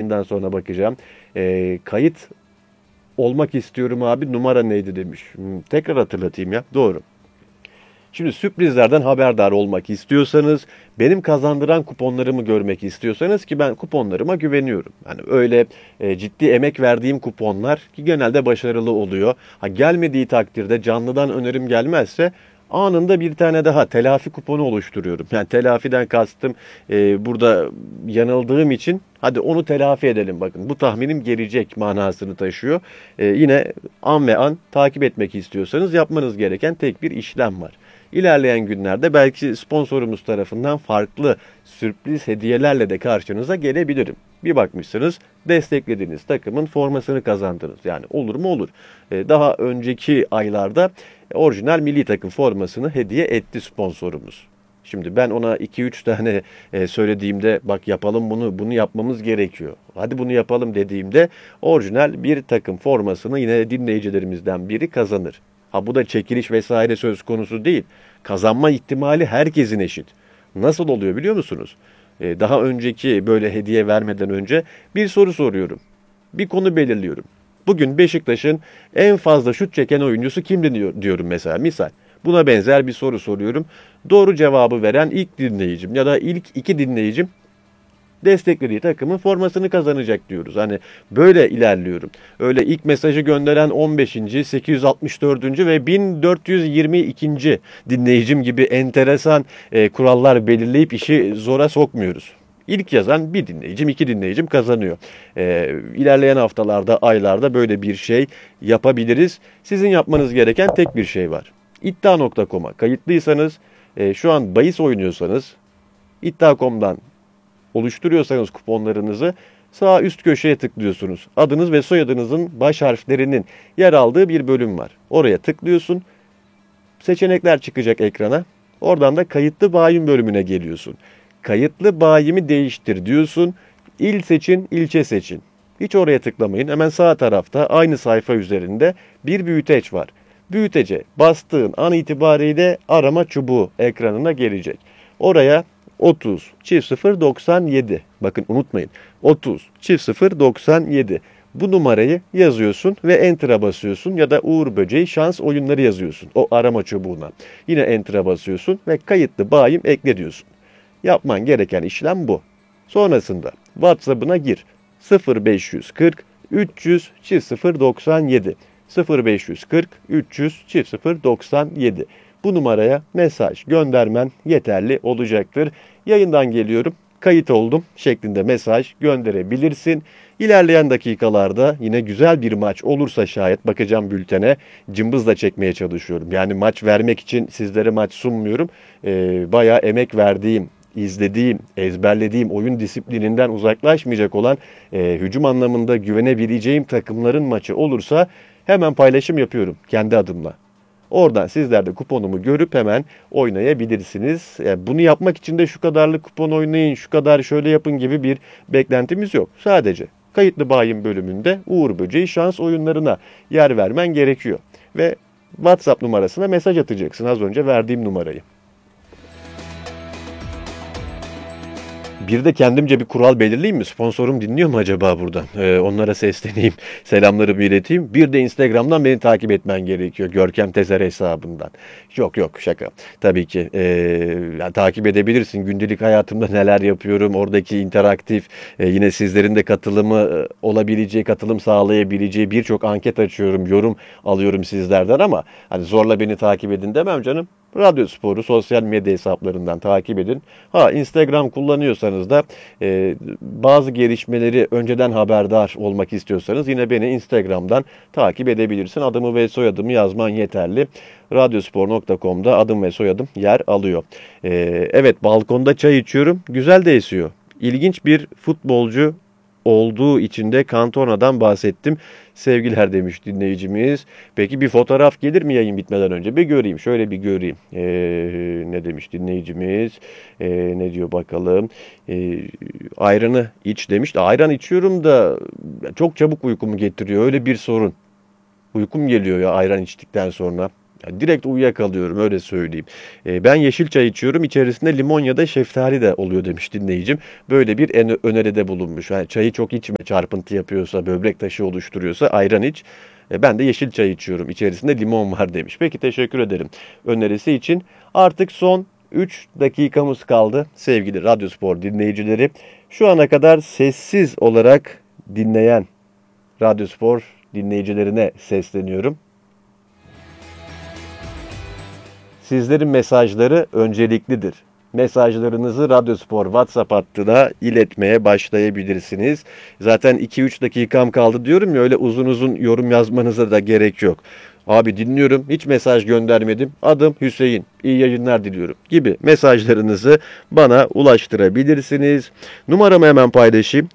yayından sonra bakacağım. Kayıt olmak istiyorum abi, numara neydi demiş. Tekrar hatırlatayım ya. Doğru. Şimdi sürprizlerden haberdar olmak istiyorsanız, benim kazandıran kuponlarımı görmek istiyorsanız, ki ben kuponlarıma güveniyorum. Yani öyle ciddi emek verdiğim kuponlar ki genelde başarılı oluyor. Ha, gelmediği takdirde, canlıdan önerim gelmezse anında bir tane daha telafi kuponu oluşturuyorum. Yani telafiden kastım burada yanıldığım için hadi onu telafi edelim, bakın bu tahminim gelecek manasını taşıyor. Yine an ve an takip etmek istiyorsanız yapmanız gereken tek bir işlem var. İlerleyen günlerde belki sponsorumuz tarafından farklı sürpriz hediyelerle de karşınıza gelebilirim. Bir bakmışsınız desteklediğiniz takımın formasını kazandınız. Yani olur mu olur. Daha önceki aylarda orijinal milli takım formasını hediye etti sponsorumuz. Şimdi ben ona 2-3 tane söylediğimde bak yapalım bunu yapmamız gerekiyor, hadi bunu yapalım dediğimde orijinal bir takım formasını yine dinleyicilerimizden biri kazanır. Ha, bu da çekiliş vesaire söz konusu değil. Kazanma ihtimali herkesin eşit. Nasıl oluyor biliyor musunuz? Daha önceki böyle hediye vermeden önce bir soru soruyorum. Bir konu belirliyorum. Bugün Beşiktaş'ın en fazla şut çeken oyuncusu kimdi diyorum mesela, misal. Buna benzer bir soru soruyorum. Doğru cevabı veren ilk dinleyicim ya da ilk iki dinleyicim desteklediği takımın formasını kazanacak diyoruz. Hani böyle ilerliyorum. Öyle ilk mesajı gönderen 15. 864. ve 1422. dinleyicim gibi enteresan kurallar belirleyip işi zora sokmuyoruz. İlk yazan bir dinleyicim, iki dinleyicim kazanıyor. İlerleyen haftalarda, aylarda böyle bir şey yapabiliriz. Sizin yapmanız gereken tek bir şey var. İddia.com'a kayıtlıysanız, şu an bahis oynuyorsanız, iddia.com'dan oluşturuyorsanız kuponlarınızı sağ üst köşeye tıklıyorsunuz. Adınız ve soyadınızın baş harflerinin yer aldığı bir bölüm var. Oraya tıklıyorsun. Seçenekler çıkacak ekrana. Oradan da kayıtlı bayin bölümüne geliyorsun. Kayıtlı bayimi değiştir diyorsun. İl seçin, ilçe seçin. Hiç oraya tıklamayın. Hemen sağ tarafta aynı sayfa üzerinde bir büyüteç var. Büyütece bastığın an itibariyle arama çubuğu ekranına gelecek. Oraya 30 çift 0 97. Bakın unutmayın. 30 çift 0 97. Bu numarayı yazıyorsun ve Enter'a basıyorsun ya da Uğur Böceği şans oyunları yazıyorsun o arama çubuğuna. Yine Enter'a basıyorsun ve kayıtlı bayim ekle diyorsun. Yapman gereken işlem bu. Sonrasında WhatsApp'ına gir. 0540 300 çift 0 97. 0540 300 çift 0 97. Bu numaraya mesaj göndermen yeterli olacaktır. Yayından geliyorum, kayıt oldum şeklinde mesaj gönderebilirsin. İlerleyen dakikalarda yine güzel bir maç olursa şayet, bakacağım bültene, cımbızla çekmeye çalışıyorum. Yani maç vermek için sizlere maç sunmuyorum. Bayağı emek verdiğim, izlediğim, ezberlediğim oyun disiplininden uzaklaşmayacak olan, hücum anlamında güvenebileceğim takımların maçı olursa hemen paylaşım yapıyorum kendi adımla. Oradan sizler de kuponumu görüp hemen oynayabilirsiniz. Yani bunu yapmak için de şu kadarlık kupon oynayın, şu kadar şöyle yapın gibi bir beklentimiz yok. Sadece kayıtlı bayin bölümünde Uğur Böceği şans oyunlarına yer vermen gerekiyor. Ve WhatsApp numarasına mesaj atacaksın, az önce verdiğim numarayı. Bir de kendimce bir kural belirleyeyim mi? Sponsorum dinliyor mu acaba buradan? Onlara sesleneyim, selamlarımı ileteyim. Bir de Instagram'dan beni takip etmen gerekiyor. Görkem Tezer hesabından. Yok yok, şaka. Tabii ki yani takip edebilirsin. Gündelik hayatımda neler yapıyorum. Oradaki interaktif, yine sizlerin de katılımı olabileceği, katılım sağlayabileceği birçok anket açıyorum. Yorum alıyorum sizlerden ama hani zorla beni takip edin demem canım. Radyo Spor'u sosyal medya hesaplarından takip edin. Ha, Instagram kullanıyorsanız da bazı gelişmeleri önceden haberdar olmak istiyorsanız yine beni Instagram'dan takip edebilirsin. Adımı ve soyadımı yazman yeterli. Radyospor.com'da adım ve soyadım yer alıyor. Evet, balkonda çay içiyorum. Güzel de esiyor. İlginç bir futbolcu olduğu için de Cantona'dan bahsettim. Sevgiler demiş dinleyicimiz. Peki bir fotoğraf gelir mi yayın bitmeden önce? Bir göreyim. Şöyle bir göreyim. Ne demiş dinleyicimiz? Ne diyor bakalım? Ayranı iç demiş. Ayran içiyorum da çok çabuk uykumu getiriyor. Öyle bir sorun. Uykum geliyor ya ayran içtikten sonra. Yani direkt uyuyakalıyorum, öyle söyleyeyim. Ben yeşil çay içiyorum. İçerisinde limon ya da şeftali de oluyor demiş dinleyicim. Böyle bir öneride bulunmuş. Yani çayı çok içme, çarpıntı yapıyorsa, böbrek taşı oluşturuyorsa ayran iç. Ben de yeşil çay içiyorum. İçerisinde limon var demiş. Peki, teşekkür ederim önerisi için. Artık son 3 dakikamız kaldı sevgili Radyospor dinleyicileri. Şu ana kadar sessiz olarak dinleyen Radyospor dinleyicilerine sesleniyorum. Sizlerin mesajları önceliklidir. Mesajlarınızı Radyospor WhatsApp hattına iletmeye başlayabilirsiniz. Zaten 2-3 dakikam kaldı diyorum ya, öyle uzun uzun yorum yazmanıza da gerek yok. Abi dinliyorum, hiç mesaj göndermedim. Adım Hüseyin. İyi yayınlar diliyorum gibi mesajlarınızı bana ulaştırabilirsiniz. Numaramı hemen paylaşayım.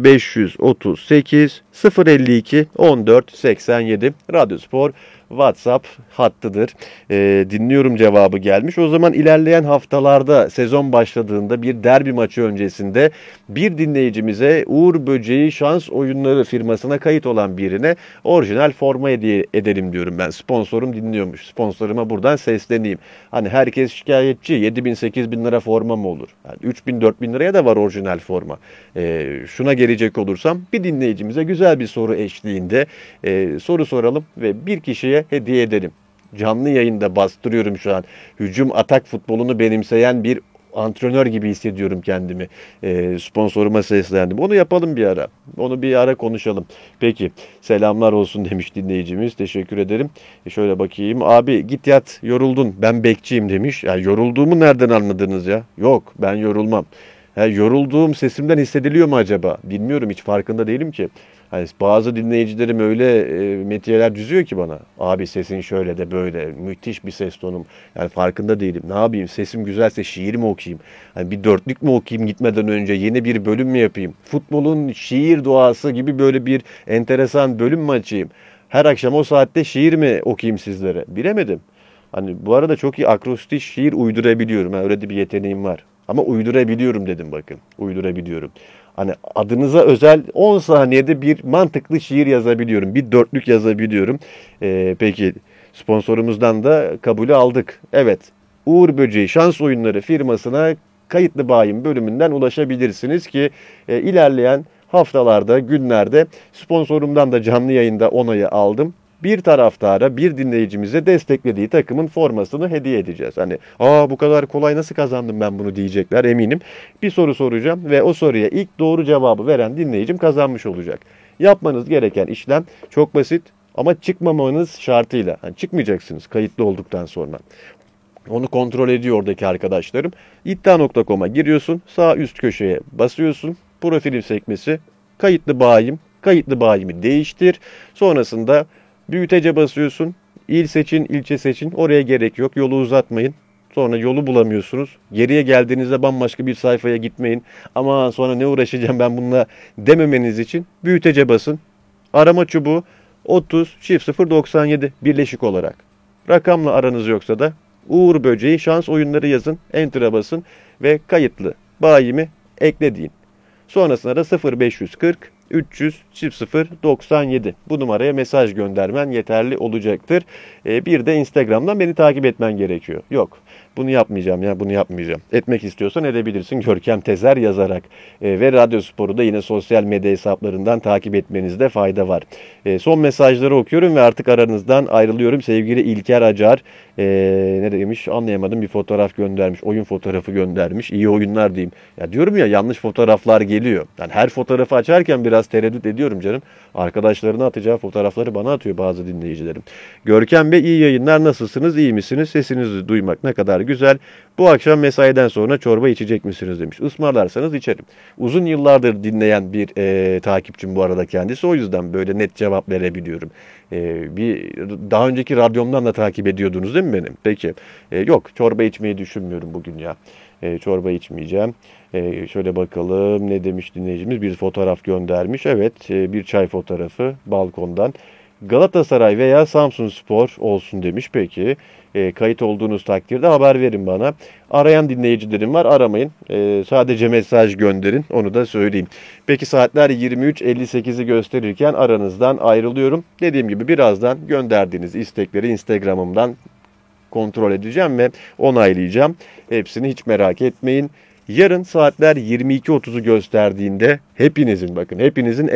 0538 052 14 87 Radyospor WhatsApp hattıdır. Dinliyorum cevabı gelmiş. O zaman ilerleyen haftalarda sezon başladığında bir derbi maçı öncesinde bir dinleyicimize Uğur Böceği Şans Oyunları firmasına kayıt olan birine orijinal forma hediye edelim diyorum ben. Sponsorum dinliyormuş. Sponsoruma buradan sesleneyim. Hani herkes şikayetçi. 7.000-8.000 lira forma mı olur? Yani 3.000-4.000 liraya da var orijinal forma. Şuna gelecek olursam, bir dinleyicimize güzel bir soru eşliğinde soru soralım ve bir kişiye hediye edelim. Canlı yayında bastırıyorum şu an. Hücum atak futbolunu benimseyen bir antrenör gibi hissediyorum kendimi. Sponsoruma seslendim. Onu yapalım bir ara. Onu bir ara konuşalım. Peki. Selamlar olsun demiş dinleyicimiz. Teşekkür ederim. Şöyle bakayım. Abi git yat, yoruldun. Ben bekçiyim demiş. Ya yorulduğumu nereden anladınız ya? Yok, ben yorulmam. Yorulduğum sesimden hissediliyor mu acaba? Bilmiyorum, hiç farkında değilim ki. Hani bazı dinleyicilerim öyle metiyeler düzüyor ki bana. Abi sesin şöyle de böyle, müthiş bir ses tonum. Yani farkında değilim. Ne yapayım? Sesim güzelse şiir mi okuyayım? Hani bir dörtlük mü okuyayım gitmeden önce? Yeni bir bölüm mü yapayım? Futbolun şiir duası gibi böyle bir enteresan bölüm mü açayım? Her akşam o saatte şiir mi okuyayım sizlere? Bilemedim. Hani bu arada çok iyi akrostik şiir uydurabiliyorum. Öyle de bir yeteneğim var. Ama uydurabiliyorum dedim, bakın. Uydurabiliyorum. Hani adınıza özel 10 saniyede bir mantıklı şiir yazabiliyorum. Bir dörtlük yazabiliyorum. Peki, sponsorumuzdan da kabulü aldık. Evet, Uğur Böceği Şans Oyunları firmasına kayıtlı bayim bölümünden ulaşabilirsiniz ki ilerleyen haftalarda, günlerde sponsorumdan da canlı yayında onayı aldım. Bir taraftara, bir dinleyicimize desteklediği takımın formasını hediye edeceğiz. Hani bu kadar kolay nasıl kazandım ben bunu diyecekler eminim. Bir soru soracağım ve o soruya ilk doğru cevabı veren dinleyicim kazanmış olacak. Yapmanız gereken işlem çok basit ama çıkmamanız şartıyla. Yani çıkmayacaksınız kayıtlı olduktan sonra. Onu kontrol ediyor oradaki arkadaşlarım. İddia.com'a giriyorsun, sağ üst köşeye basıyorsun. Profilim sekmesi, kayıtlı bayim, kayıtlı bayimi değiştir. Sonrasında büyütece basıyorsun. İl seçin, ilçe seçin. Oraya gerek yok. Yolu uzatmayın. Sonra yolu bulamıyorsunuz. Geriye geldiğinizde bambaşka bir sayfaya gitmeyin. Ama sonra ne uğraşacağım ben bununla dememeniz için büyütece basın. Arama çubuğu 30 çift 097 birleşik olarak. Rakamla aranız yoksa da Uğur Böceği Şans Oyunları yazın. Enter'a basın ve kayıtlı bayimi ekle deyin. Sonrasında da 0540 300 0 97 bu numaraya mesaj göndermen yeterli olacaktır. Bir de Instagram'dan beni takip etmen gerekiyor. Yok, bunu yapmayacağım ya, bunu yapmayacağım. Etmek istiyorsan edebilirsin Görkem Tezer yazarak. Ve Radyospor'u da yine sosyal medya hesaplarından takip etmenizde fayda var. Son mesajları okuyorum ve artık aranızdan ayrılıyorum. Sevgili İlker Acar ne demiş anlayamadım, bir fotoğraf göndermiş. Oyun fotoğrafı göndermiş. İyi oyunlar diyeyim. Ya diyorum ya, yanlış fotoğraflar geliyor. Yani her fotoğrafı açarken biraz tereddüt ediyorum canım. Arkadaşlarına atacağı fotoğrafları bana atıyor bazı dinleyicilerim. Görkem Bey iyi yayınlar, nasılsınız, iyi misiniz? Sesinizi duymak ne kadar güzel. Bu akşam mesaiden sonra çorba içecek misiniz demiş. Ismarlarsanız içerim. Uzun yıllardır dinleyen bir takipçim bu arada kendisi. O yüzden böyle net cevap verebiliyorum. Bir daha önceki radyomdan da takip ediyordunuz değil mi benim? Peki. Yok, çorba içmeyi düşünmüyorum bugün ya. Çorba içmeyeceğim. Şöyle bakalım ne demiş dinleyicimiz. Bir fotoğraf göndermiş. Evet, bir çay fotoğrafı balkondan. Galatasaray veya Samsunspor olsun demiş. Peki kayıt olduğunuz takdirde haber verin bana. Arayan dinleyicilerim var, aramayın. Sadece mesaj gönderin, onu da söyleyeyim. Peki saatler 23.58'i gösterirken aranızdan ayrılıyorum. Dediğim gibi birazdan gönderdiğiniz istekleri Instagram'ımdan kontrol edeceğim ve onaylayacağım. Hepsini hiç merak etmeyin. Yarın saatler 22.30'u gösterdiğinde hepinizin